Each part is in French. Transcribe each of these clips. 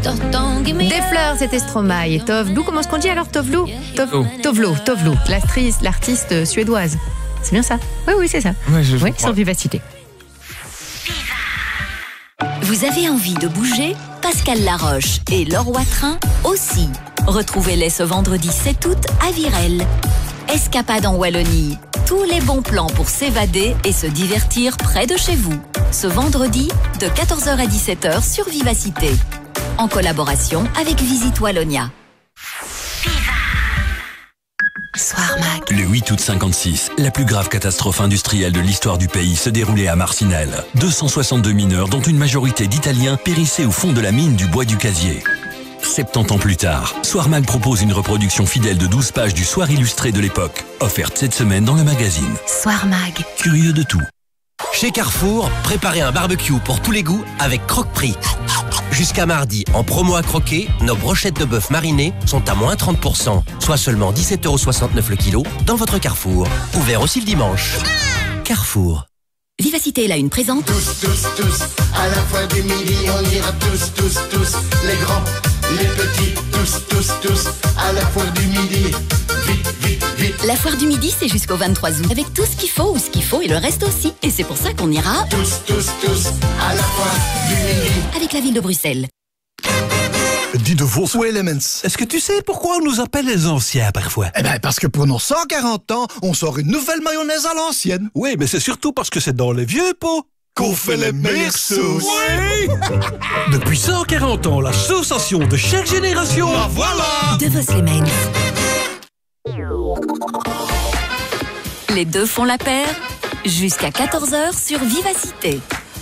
Des fleurs, c'était Stromae. Tovlo, comment est-ce qu'on dit alors Tovlo Tovlo, l'artiste suédoise. C'est bien ça? Oui, c'est ça. Oui, sur Vivacité. Vous avez envie de bouger? Pascal Laroche et Laure Watrin aussi. Retrouvez-les ce vendredi 7 août à Virel. Escapade en Wallonie. Tous les bons plans pour s'évader et se divertir près de chez vous. Ce vendredi, de 14h à 17h sur Vivacité. En collaboration avec Visite Wallonia. Soir Mag. Le 8 août 56, la plus grave catastrophe industrielle de l'histoire du pays se déroulait à Marcinelle. 262 mineurs, dont une majorité d'Italiens, périssaient au fond de la mine du bois du Casier. 70 ans plus tard, Soir Mag propose une reproduction fidèle de 12 pages du Soir illustré de l'époque, offerte cette semaine dans le magazine. Soir Mag. Curieux de tout. Chez Carrefour, préparez un barbecue pour tous les goûts avec Croque-Prix. Jusqu'à mardi, en promo à croquer, nos brochettes de bœuf marinées sont à moins 30%, soit seulement 17,69€ le kilo dans votre Carrefour. Ouvert aussi le dimanche. Carrefour. Vivacité la une présente. Tous, à la fois du midi, on ira tous, les grands, les petits, tous, à la fois du midi, vite. La foire du midi, c'est jusqu'au 23 août. Avec tout ce qu'il faut ou ce qu'il faut et le reste aussi. Et c'est pour ça qu'on ira Tous, à la fois du midi. avec la ville de Bruxelles. Dis de vos Elements. Est-ce que tu sais pourquoi on nous appelle les anciens parfois? Eh ben, parce que pour nos 140 ans, on sort une nouvelle mayonnaise à l'ancienne. Oui, mais c'est surtout parce que c'est dans les vieux pots Qu'on fait les meilleures sauces. Oui. Depuis 140 ans, la sensation de chaque génération. Ah, voilà. De vos Elements. Les deux font la paire. Jusqu'à 14h sur Vivacité.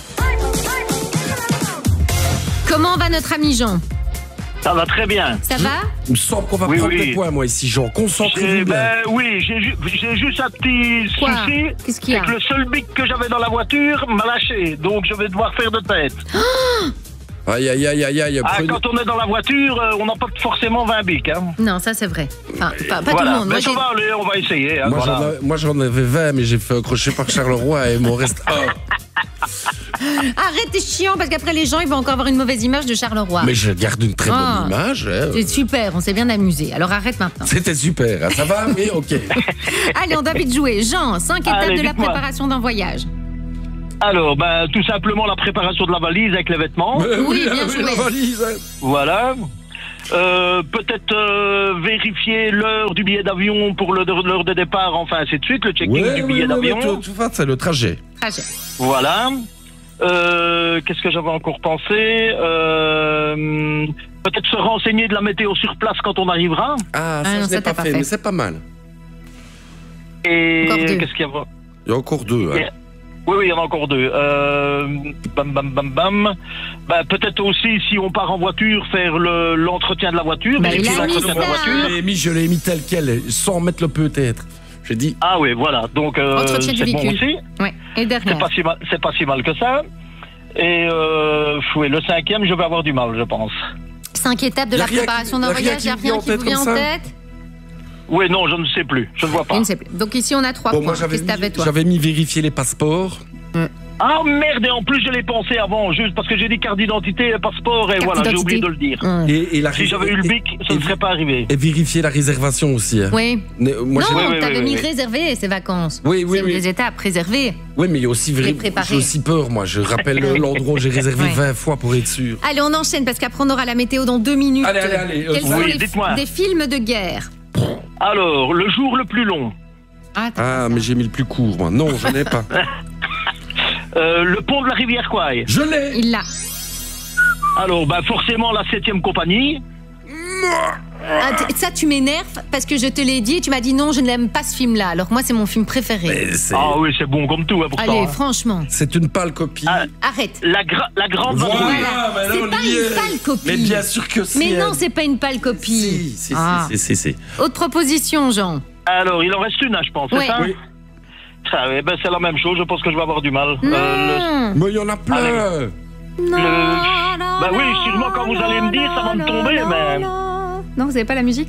Comment va notre ami Jean? Ça va très bien. Ça va? Il me semble qu'on va prendre des points, moi, ici, Jean. Concentrez-vous bien. Oui, j'ai juste un petit souci. Qu'est-ce qu'il y a? C'est que le seul bic que j'avais dans la voiture m'a lâché. Donc, je vais devoir faire de tête. Aïe. Quand on est dans la voiture, on n'a pas forcément 20 bics. Hein. Non, ça c'est vrai. Enfin, pas tout le monde. Mais ça va aller, on va essayer. Hein, moi, j'en avais 20, mais j'ai fait accrocher par Charleroi et il m'en reste un. Arrête, t'es chiant, parce qu'après les gens, ils vont encore avoir une mauvaise image de Charleroi. Mais je garde une très bonne image. Hein. C'est super, on s'est bien amusé. Alors arrête maintenant. C'était super, hein. Ça va? Oui, ok. Allez, on doit vite jouer. Jean, 5 étapes de la préparation d'un voyage. Alors, tout simplement la préparation de la valise avec les vêtements. Oui, bien joué. La valise, hein. Voilà. Peut-être vérifier l'heure du billet d'avion pour l'heure de départ, enfin ainsi de suite, le checking du billet d'avion. Tout va, c'est le trajet. Voilà. Qu'est-ce que j'avais encore pensé? Peut-être se renseigner de la météo sur place quand on arrivera. Ça je l'ai pas fait, mais c'est pas mal. Et qu'est-ce qu'il y a? Il y a encore deux. Hein. Oui, il y en a encore deux. Peut-être aussi, si on part en voiture, faire l'entretien de la voiture. Je l'ai mis tel quel, sans mettre le peut-être. J'ai dit. Ah oui, voilà. Donc, entretien du véhicule. Bon aussi. Ouais. Et derrière. C'est pas si mal que ça. Et le 5e, je vais avoir du mal, je pense. 5 étapes de la préparation d'un voyage, il n'y a rien qui vous vient en tête? Oui, non, je ne sais plus. Je ne vois pas. Je ne sais plus. Donc ici, on a 3 points. Moi, j'avais mis vérifier les passeports. Ah merde, et en plus je l'ai pensé avant, juste parce que j'ai dit carte d'identité et passeport, et voilà, j'ai oublié de le dire. Si j'avais eu le bic, ça ne serait pas arrivé. Et vérifier la réservation aussi. Hein. Oui. Moi, t'avais mis réservé ces vacances. Oui. Les étapes réservées. Oui, mais il y a aussi j'ai aussi peur, moi. Je rappelle l'endroit où j'ai réservé 20 fois pour être sûr. Allez, on enchaîne parce qu'après on aura la météo dans 2 minutes. Allez. Quels sont des films de guerre? Alors, le jour le plus long. Mais j'ai mis le plus court, moi. Non, je n'ai pas. Le pont de la rivière Kwai. Je l'ai. Il l'a. Alors, forcément la 7e compagnie. Ça, tu m'énerves parce que je te l'ai dit et tu m'as dit non, je n'aime pas ce film-là. Alors moi, c'est mon film préféré. Ah oui, c'est bon comme tout, hein, pourtant. Allez, franchement. C'est une pâle copie. Arrête. La grande vadrouille. Voilà. C'est pas une pâle copie. Mais bien sûr que si. Mais non, c'est pas une pâle copie. Si. Autre proposition, Jean. Alors, il en reste une, je pense, c'est ça? Oui. C'est la même chose, je pense que je vais avoir du mal. Mais il y en a plein. Oui, sûrement quand vous allez me dire, ça va me tomber, mais... Non, vous n'avez pas la musique?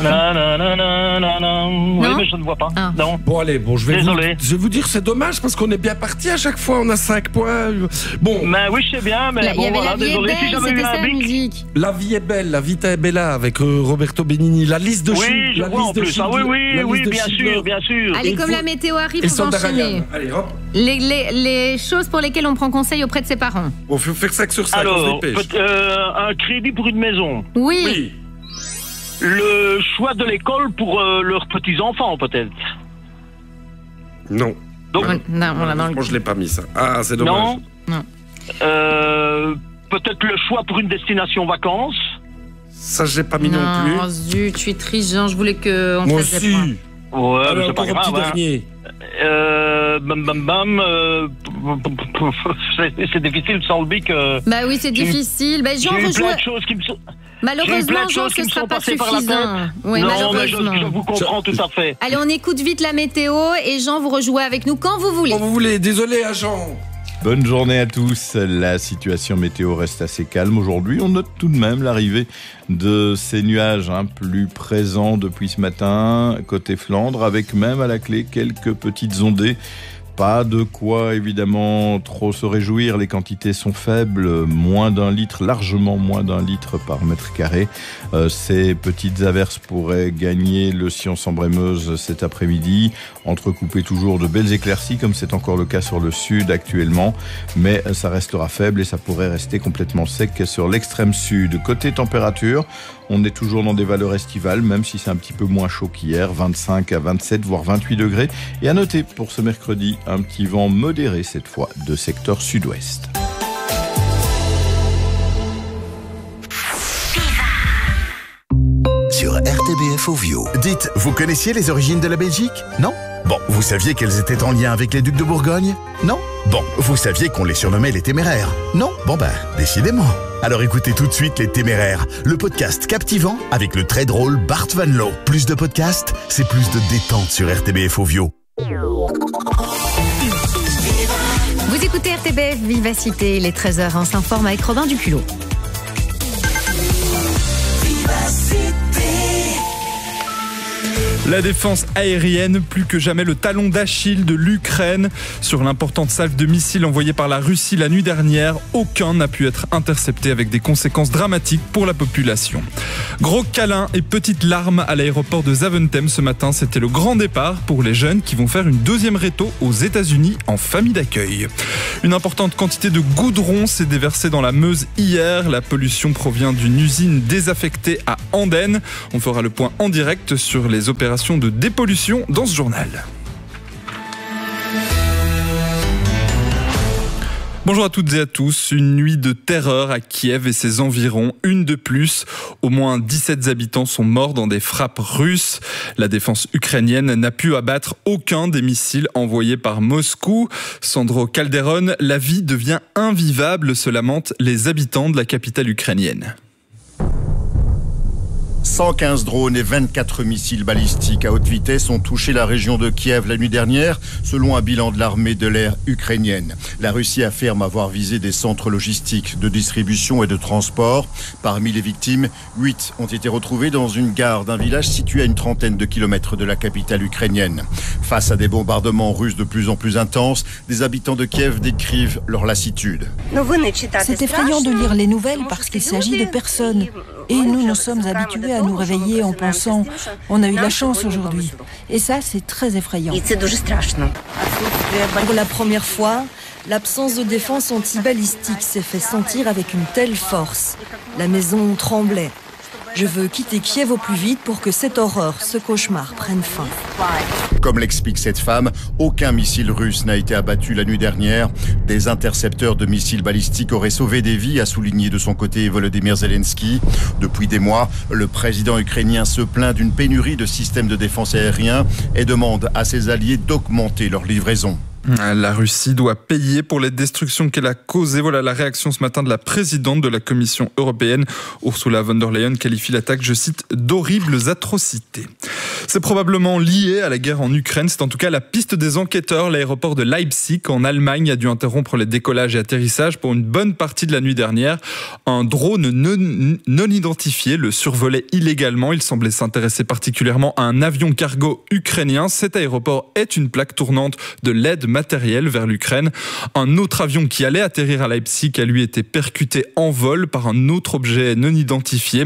Non. Oui, mais je ne vois pas. Ah. Non. Bon, allez, je vais vous dire, c'est dommage parce qu'on est bien parti à chaque fois, on a 5 points. Bon. Mais oui, je sais bien, mais bon, voilà, désolé si j'avais eu un bic. La vie est belle, la vita est bella avec Roberto Benigni. La liste de Schindler. Oui, je vois en plus. Oui, bien sûr. Allez, comme la météo arrive, on va enchaîner. Allez, hop. Les choses pour lesquelles on prend conseil auprès de ses parents. Bon, faut faire 5 sur 5, alors, on se dépêche. Un crédit pour une maison. Oui. Le choix de l'école pour leurs petits-enfants, peut-être. Non. Donc, moi, je l'ai pas mis, ça. Ah, c'est dommage. Non. Peut-être le choix pour une destination vacances. Ça, j'ai pas mis non plus. Non, zut, je suis triste, Jean, je voulais qu'on moi fasse aussi. des points. Ouais, mais c'est pas grave. Dernier. C'est difficile sans le bic. Bah oui, c'est difficile. Bah, Jean rejoint. Plein de choses qui me sont... Malheureusement, Jean, ce ne sera pas suffisant. Oui, malheureusement. Je vous comprends tout à fait. Allez, on écoute vite la météo et Jean, vous rejouez avec nous quand vous voulez. Quand vous voulez, désolé à Jean. Bonne journée à tous. La situation météo reste assez calme aujourd'hui. On note tout de même l'arrivée de ces nuages plus présents depuis ce matin côté Flandre, avec même à la clé quelques petites ondées. Pas de quoi évidemment trop se réjouir, les quantités sont faibles, moins d'1 litre, largement moins d'1 litre par mètre carré. Ces petites averses pourraient gagner le Sion-Sambre-et-Meuse cet après-midi, entrecoupées toujours de belles éclaircies comme c'est encore le cas sur le sud actuellement, mais ça restera faible et ça pourrait rester complètement sec sur l'extrême sud. Côté température, on est toujours dans des valeurs estivales, même si c'est un petit peu moins chaud qu'hier, 25 à 27, voire 28 degrés. Et à noter pour ce mercredi, un petit vent modéré cette fois de secteur sud-ouest. Sur RTBF Ovio. Dites, vous connaissiez les origines de la Belgique? Non? Bon, vous saviez qu'elles étaient en lien avec les ducs de Bourgogne? Non? Bon, vous saviez qu'on les surnommait les Téméraires? Non? Bon décidément. Alors écoutez tout de suite Les Téméraires, le podcast captivant avec le très drôle Bart Van Loo. Plus de podcasts, c'est plus de détente sur RTBF Ovio. Vous écoutez RTBF Vivacité, les 13h, on s'informe avec Robin Duculot. La défense aérienne, plus que jamais le talon d'Achille de l'Ukraine. Sur l'importante salve de missiles envoyée par la Russie la nuit dernière, aucun n'a pu être intercepté avec des conséquences dramatiques pour la population. Gros câlins et petites larmes à l'aéroport de Zaventem ce matin. C'était le grand départ pour les jeunes qui vont faire une deuxième réto aux États-Unis en famille d'accueil. Une importante quantité de goudron s'est déversée dans la Meuse hier. La pollution provient d'une usine désaffectée à Andenne. On fera le point en direct sur les opérations de dépollution dans ce journal. Bonjour à toutes et à tous. Une nuit de terreur à Kiev et ses environs, une de plus. Au moins 17 habitants sont morts dans des frappes russes. La défense ukrainienne n'a pu abattre aucun des missiles envoyés par Moscou. Sandro Calderon, la vie devient invivable, se lamentent les habitants de la capitale ukrainienne. 115 drones et 24 missiles balistiques à haute vitesse ont touché la région de Kiev la nuit dernière, selon un bilan de l'armée de l'air ukrainienne. La Russie affirme avoir visé des centres logistiques de distribution et de transport. Parmi les victimes, 8 ont été retrouvés dans une gare d'un village situé à une trentaine de kilomètres de la capitale ukrainienne. Face à des bombardements russes de plus en plus intenses, des habitants de Kiev décrivent leur lassitude. C'est effrayant de lire les nouvelles parce qu'il s'agit de personnes. Et nous sommes habitués à nous réveiller en pensant « on a eu la chance aujourd'hui ». Et ça, c'est très effrayant. Pour la première fois, l'absence de défense anti-balistique s'est fait sentir avec une telle force. La maison tremblait. Je veux quitter Kiev au plus vite pour que cette horreur, ce cauchemar prenne fin. Comme l'explique cette femme, aucun missile russe n'a été abattu la nuit dernière. Des intercepteurs de missiles balistiques auraient sauvé des vies, a souligné de son côté Volodymyr Zelensky. Depuis des mois, le président ukrainien se plaint d'une pénurie de systèmes de défense aérien et demande à ses alliés d'augmenter leur livraison. La Russie doit payer pour les destructions qu'elle a causées. Voilà la réaction ce matin de la présidente de la Commission européenne. Ursula von der Leyen qualifie l'attaque, je cite, d'horribles atrocités. C'est probablement lié à la guerre en Ukraine. C'est en tout cas la piste des enquêteurs. L'aéroport de Leipzig en Allemagne a dû interrompre les décollages et atterrissages pour une bonne partie de la nuit dernière. Un drone non identifié le survolait illégalement. Il semblait s'intéresser particulièrement à un avion cargo ukrainien. Cet aéroport est une plaque tournante de l'aide matérielle vers l'Ukraine. Un autre avion qui allait atterrir à Leipzig a lui été percuté en vol par un autre objet non identifié.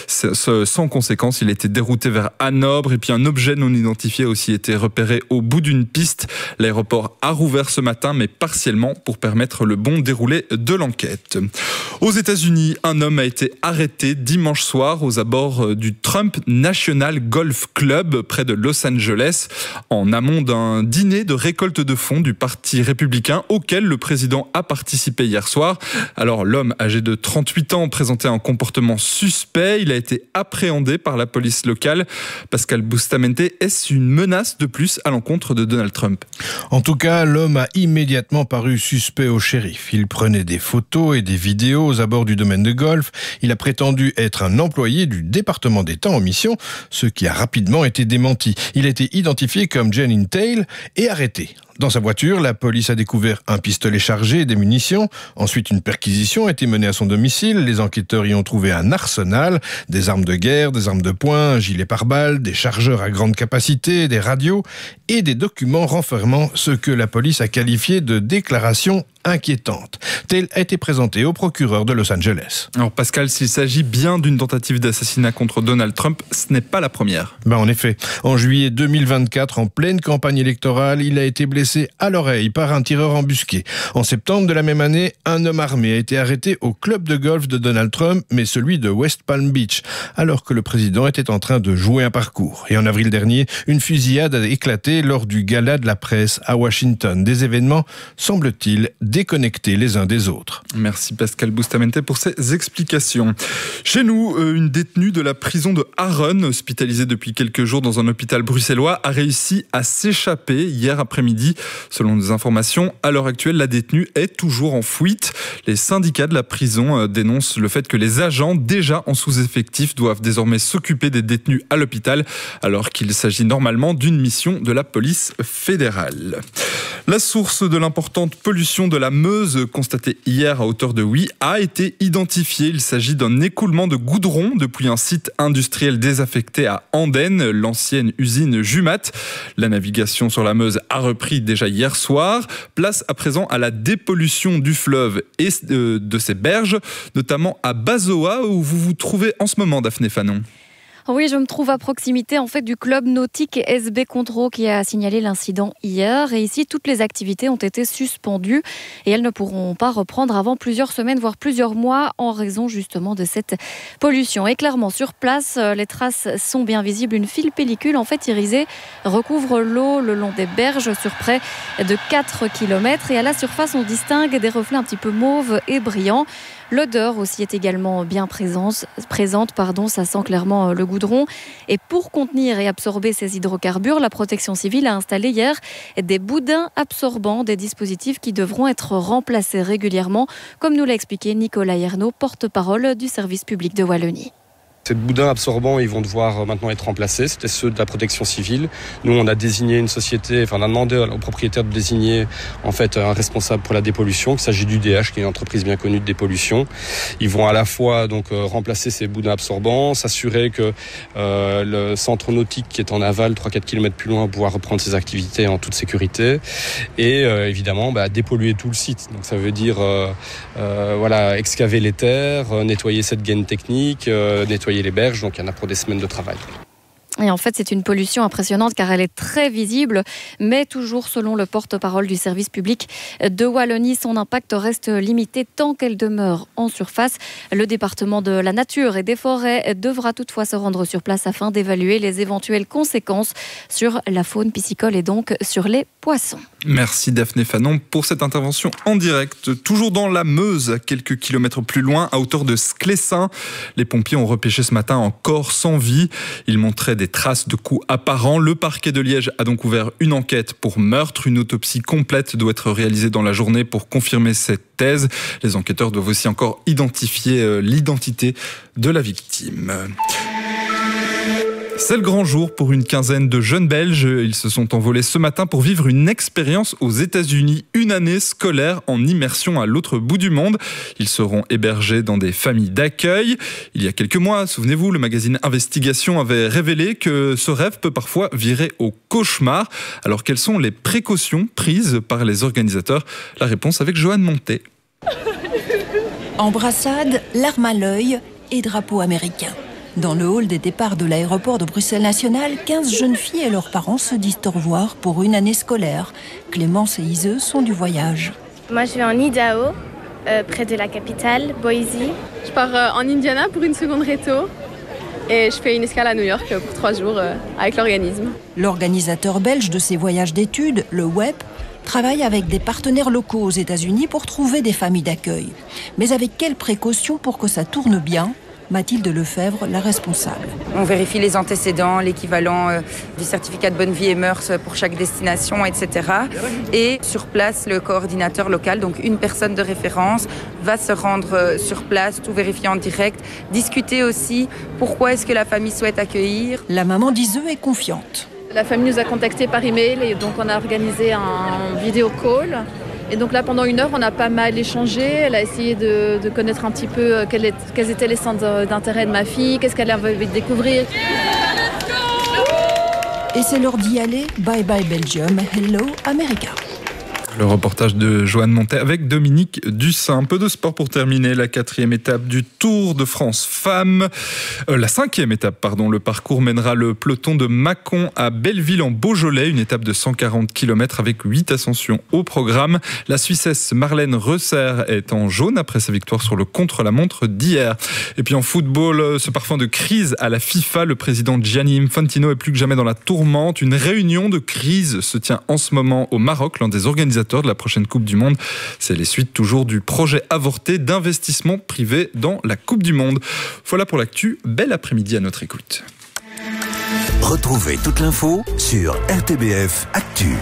Sans conséquence, il a été dérouté vers Hanovre et puis un objet non identifié a aussi été repéré au bout d'une piste. L'aéroport a rouvert ce matin, mais partiellement pour permettre le bon déroulé de l'enquête. Aux États-Unis, un homme a été arrêté dimanche soir aux abords du Trump National Golf Club près de Los Angeles, en amont d'un dîner de récolte de fonds du Parti républicain auquel le président a participé hier soir. Alors l'homme âgé de 38 ans présentait un comportement suspect. Il a été appréhendé par la police locale. Pascal Bustamante, est-ce une menace de plus à l'encontre de Donald Trump? En tout cas, l'homme a immédiatement paru suspect au shérif. Il prenait des photos et des vidéos aux abords du domaine de golf. Il a prétendu être un employé du département d'État en mission, ce qui a rapidement été démenti. Il a été identifié comme Jenin Tail et arrêté. Dans sa voiture, la police a découvert un pistolet chargé et des munitions. Ensuite, une perquisition a été menée à son domicile. Les enquêteurs y ont trouvé un arsenal, des armes de guerre, des armes de poing, un gilet pare-balles, des chargeurs à grande capacité, des radios et des documents renfermant ce que la police a qualifié de déclaration inquiétante. Tel a été présenté au procureur de Los Angeles. Alors Pascal, s'il s'agit bien d'une tentative d'assassinat contre Donald Trump, ce n'est pas la première. En effet, en juillet 2024, en pleine campagne électorale, il a été blessé à l'oreille par un tireur embusqué. En septembre de la même année, un homme armé a été arrêté au club de golf de Donald Trump, mais celui de West Palm Beach, alors que le président était en train de jouer un parcours. Et en avril dernier, une fusillade a éclaté lors du gala de la presse à Washington. Des événements, semble-t-il, déconnectés les uns des autres. Merci Pascal Bustamante pour ces explications. Chez nous, une détenue de la prison de Harren, hospitalisée depuis quelques jours dans un hôpital bruxellois, a réussi à s'échapper hier après-midi. Selon des informations, à l'heure actuelle, la détenue est toujours en fuite. Les syndicats de la prison dénoncent le fait que les agents, déjà en sous-effectif, doivent désormais s'occuper des détenus à l'hôpital, alors qu'il s'agit normalement d'une mission de la police fédérale. La source de l'importante pollution de la Meuse, constatée hier à hauteur de Huy, a été identifiée. Il s'agit d'un écoulement de goudron depuis un site industriel désaffecté à Andenne, l'ancienne usine Jumat. La navigation sur la Meuse a repris déjà hier soir. Place à présent à la dépollution du fleuve et de ses berges, notamment à Bazoa, où vous vous trouvez en ce moment, Daphné Fanon. Oui, je me trouve à proximité du club nautique SB Contro qui a signalé l'incident hier. Et ici, toutes les activités ont été suspendues et elles ne pourront pas reprendre avant plusieurs semaines, voire plusieurs mois, en raison justement de cette pollution. Et clairement, sur place, les traces sont bien visibles. Une file pellicule, irisée, recouvre l'eau le long des berges sur près de 4 km. Et à la surface, on distingue des reflets un petit peu mauves et brillants. L'odeur aussi est également bien présente, ça sent clairement le goudron. Et pour contenir et absorber ces hydrocarbures, la protection civile a installé hier des boudins absorbants, des dispositifs qui devront être remplacés régulièrement, comme nous l'a expliqué Nicolas Ernaud, porte-parole du service public de Wallonie. Ces boudins absorbants, ils vont devoir maintenant être remplacés. C'était ceux de la protection civile. Nous, on a désigné une société, on a demandé aux propriétaires de désigner un responsable pour la dépollution. Il s'agit d'UDH, qui est une entreprise bien connue de dépollution. Ils vont à la fois remplacer ces boudins absorbants, s'assurer que le centre nautique qui est en aval, 3-4 km plus loin, pourra reprendre ses activités en toute sécurité. Et évidemment, dépolluer tout le site. Donc ça veut dire excaver les terres, nettoyer cette gaine technique, nettoyer les berges, donc il y en a pour des semaines de travail. Et en fait, c'est une pollution impressionnante car elle est très visible, mais toujours selon le porte-parole du service public de Wallonie, son impact reste limité tant qu'elle demeure en surface. Le département de la nature et des forêts devra toutefois se rendre sur place afin d'évaluer les éventuelles conséquences sur la faune piscicole et donc sur les poissons. Merci Daphné Fanon pour cette intervention en direct. Toujours dans la Meuse, quelques kilomètres plus loin, à hauteur de Sclessin, les pompiers ont repêché ce matin un corps sans vie. Ils montraient des traces de coups apparents. Le parquet de Liège a donc ouvert une enquête pour meurtre. Une autopsie complète doit être réalisée dans la journée pour confirmer cette thèse. Les enquêteurs doivent aussi encore identifier l'identité de la victime. C'est le grand jour pour une quinzaine de jeunes Belges. Ils se sont envolés ce matin pour vivre une expérience aux États-Unis, une année scolaire en immersion à l'autre bout du monde. Ils seront hébergés dans des familles d'accueil. Il y a quelques mois, souvenez-vous, le magazine Investigation avait révélé que ce rêve peut parfois virer au cauchemar. Alors quelles sont les précautions prises par les organisateurs? La réponse avec Joanne Montet. Embrassade, larmes à l'œil et drapeau américain. Dans le hall des départs de l'aéroport de Bruxelles National, 15 jeunes filles et leurs parents se disent au revoir pour une année scolaire. Clémence et Iseu sont du voyage. Moi, je vais en Idaho, près de la capitale, Boise. Je pars en Indiana pour une seconde réto et je fais une escale à New York pour 3 jours avec l'organisme. L'organisateur belge de ces voyages d'études, le WEP, travaille avec des partenaires locaux aux États-Unis pour trouver des familles d'accueil. Mais avec quelles précautions pour que ça tourne bien ? Mathilde Lefebvre, la responsable. On vérifie les antécédents, l'équivalent du certificat de bonne vie et mœurs pour chaque destination, etc. Et sur place, le coordinateur local, donc une personne de référence, va se rendre sur place, tout vérifier en direct, discuter aussi pourquoi est-ce que la famille souhaite accueillir. La maman d'Iseu est confiante. La famille nous a contactés par email et donc on a organisé un vidéo call. Et donc là, pendant 1 heure, on a pas mal échangé. Elle a essayé de connaître un petit peu quels étaient les centres d'intérêt de ma fille, qu'est-ce qu'elle avait envie de découvrir. Et c'est l'heure d'y aller. Bye bye Belgium, hello America. Le reportage de Joanne Montet avec Dominique Dussin. Un peu de sport pour terminer. La 4e étape du Tour de France Femmes. La 5e étape, pardon. Le parcours mènera le peloton de Mâcon à Belleville en Beaujolais. Une étape de 140 km avec 8 ascensions au programme. La Suissesse Marlène Reusser est en jaune après sa victoire sur le contre-la-montre d'hier. Et puis en football, ce parfum de crise à la FIFA. Le président Gianni Infantino est plus que jamais dans la tourmente. Une réunion de crise se tient en ce moment au Maroc, l'un des organisateurs de la prochaine Coupe du Monde. C'est les suites toujours du projet avorté d'investissement privé dans la Coupe du Monde. Voilà pour l'actu. Bel après-midi à notre écoute. Retrouvez toute l'info sur RTBF Actu.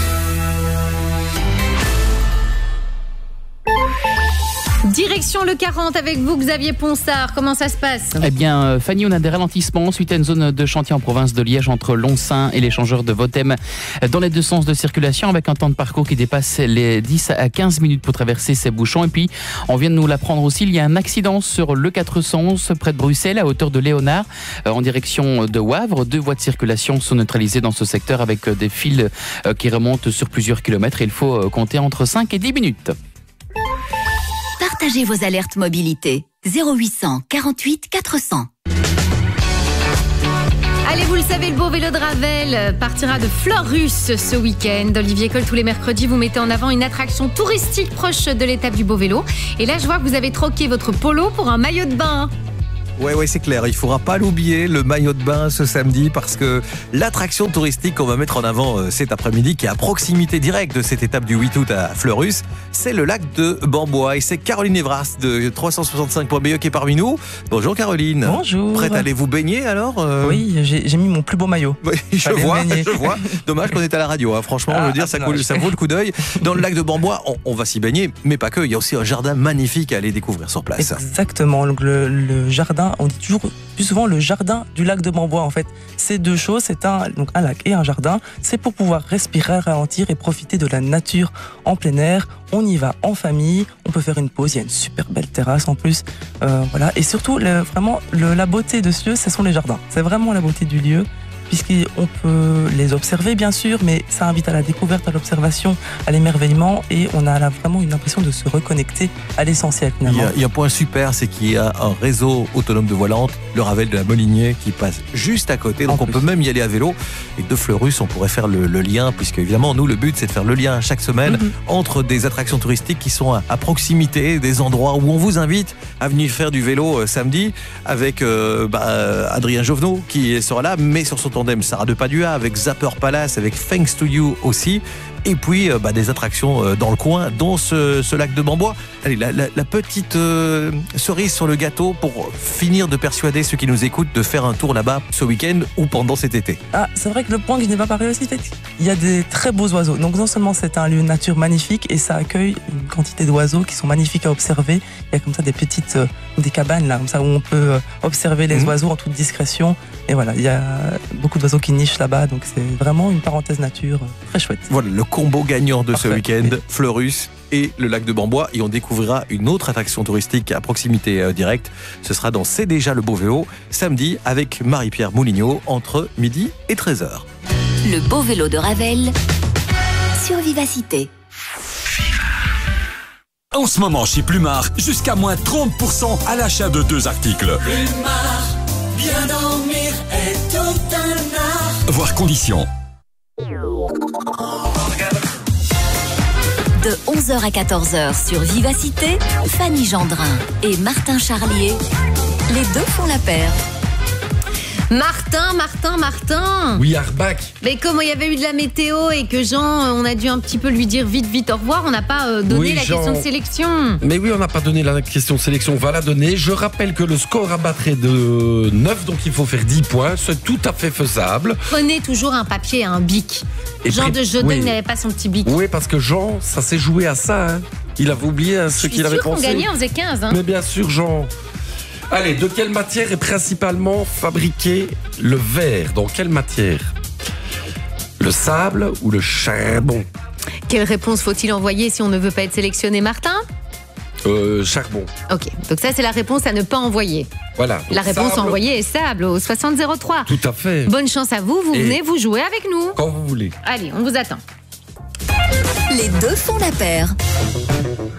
Direction le 40 avec vous, Xavier Ponsard. Comment ça se passe ? Eh bien, Fanny, on a des ralentissements suite à une zone de chantier en province de Liège entre Lonsin et l'échangeur de Votem dans les deux sens de circulation avec un temps de parcours qui dépasse les 10 à 15 minutes pour traverser ces bouchons. Et puis, on vient de nous l'apprendre aussi, il y a un accident sur le 411 près de Bruxelles à hauteur de Léonard en direction de Wavre. 2 voies de circulation sont neutralisées dans ce secteur avec des fils qui remontent sur plusieurs kilomètres et il faut compter entre 5 et 10 minutes. Partagez vos alertes mobilité. 0800 48 400. Allez, vous le savez, le beau vélo de Ravel partira de Fleurus ce week-end. Olivier Coll, tous les mercredis, vous mettez en avant une attraction touristique proche de l'étape du beau vélo. Et là, je vois que vous avez troqué votre polo pour un maillot de bain. Ouais, c'est clair. Il ne faudra pas l'oublier, le maillot de bain ce samedi, parce que l'attraction touristique qu'on va mettre en avant cet après-midi, qui est à proximité directe de cette étape du 8 août à Fleurus, c'est le lac de Bambois. Et c'est Caroline Evras de 365.be qui est parmi nous. Bonjour Caroline. Bonjour. Prête à aller vous baigner alors Oui, j'ai mis mon plus beau maillot. Oui, je vois. Dommage qu'on est à la radio. Hein. Franchement, je veux dire, ça vaut le coup d'œil. Dans le lac de Bambois, on va s'y baigner, mais pas que. Il y a aussi un jardin magnifique à aller découvrir sur place. Exactement. Donc, le jardin, on dit toujours plus souvent le jardin du lac de Bambois. En fait, c'est 2 choses, c'est un lac et un jardin. C'est pour pouvoir respirer, ralentir et profiter de la nature en plein air. On y va en famille, on peut faire une pause, il y a une super belle terrasse en plus. Voilà. Et surtout, la beauté de ce lieu, ce sont les jardins. C'est vraiment la beauté du lieu, puisqu'on peut les observer bien sûr, mais ça invite à la découverte, à l'observation, à l'émerveillement, et on a vraiment une impression de se reconnecter à l'essentiel finalement. Il y a un point super, c'est qu'il y a un réseau autonome de voie lente, le Ravel de la Molinier, qui passe juste à côté, donc on peut même y aller à vélo. Et de Fleurus, on pourrait faire le lien, puisque évidemment, nous, le but, c'est de faire le lien chaque semaine entre des attractions touristiques qui sont à proximité, des endroits où on vous invite à venir faire du vélo samedi, avec Adrien Jovenot qui sera là, mais sur son temps tandem Sarah de Padua, avec Zapper Palace, avec Thanks to You aussi. Et puis des attractions dans le coin, dont ce lac de Bambois. Allez, la petite cerise sur le gâteau pour finir de persuader ceux qui nous écoutent de faire un tour là-bas ce week-end ou pendant cet été. Ah, c'est vrai que le point que je n'ai pas parlé aussi, il y a des très beaux oiseaux. Donc non seulement c'est un lieu de nature magnifique et ça accueille une quantité d'oiseaux qui sont magnifiques à observer. Il y a comme ça des petites des cabanes là, comme ça où on peut observer les oiseaux en toute discrétion. Et voilà, il y a beaucoup d'oiseaux qui nichent là-bas, donc c'est vraiment une parenthèse nature très chouette. Voilà le combo gagnant de ce week-end, Fleurus et le lac de Bambois. Et on découvrira une autre attraction touristique à proximité directe. Ce sera dans C'est déjà le beau vélo, samedi, avec Marie-Pierre Moulignot, entre midi et 13h. Le beau vélo de Ravel sur Vivacité. En ce moment, chez Plumard, jusqu'à moins 30% à l'achat de 2 articles. Plumard, bien dormir est tout un art. Voir conditions. De 11h à 14h sur Vivacité, Fanny Gendrin et Martin Charlier, les deux font la paire. Martin. We are back. Mais comme il y avait eu de la météo et que Jean, on a dû un petit peu lui dire vite au revoir, on n'a pas donné la question de sélection. Mais oui, on n'a pas donné la question de sélection, on va la donner. Je rappelle que le score à battre est de 9, donc il faut faire 10 points. C'est tout à fait faisable. Prenez toujours un papier et un bic. Jean de Jodin n'avait pas son petit bic. Oui, parce que Jean, ça s'est joué à ça. Hein. Il avait oublié ce qu'il avait pensé. Je suis sûr qu'on gagnait, on faisait 15. Hein. Mais bien sûr, Jean. Allez, de quelle matière est principalement fabriqué le verre? Dans quelle matière? Le sable ou le charbon? Quelle réponse faut-il envoyer si on ne veut pas être sélectionné, Martin? Charbon. Ok, donc ça c'est la réponse à ne pas envoyer. Voilà. La réponse à envoyer est sable au 6003. Tout à fait. Bonne chance à vous, venez vous jouer avec nous. Quand vous voulez. Allez, on vous attend. Les deux font la paire.